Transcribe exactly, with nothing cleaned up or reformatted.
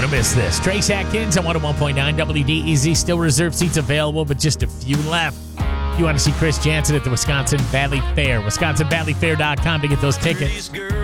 to miss this. Trace Atkins on one oh one point nine W D E Z. Still reserved seats available, but just a few left. If you want to see Chris Jansen at the Wisconsin Valley Fair, wisconsin valley fair dot com to get those tickets.